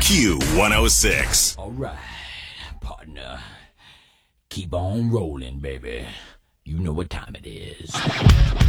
Q106. All right, partner. Keep on rolling, baby. You know what time it is.